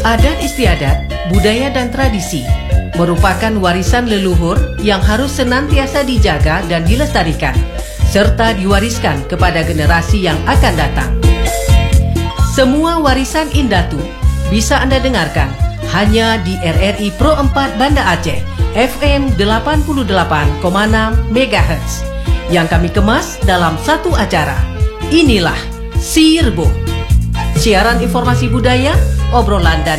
Adat istiadat, budaya dan tradisi merupakan warisan leluhur yang harus senantiasa dijaga dan dilestarikan, serta diwariskan kepada generasi yang akan datang. Semua warisan Indatu bisa Anda dengarkan hanya di RRI Pro 4 Banda Aceh, FM 88,6 MHz, yang kami kemas dalam satu acara. Inilah Sirbo, siaran informasi budaya, obrolan dan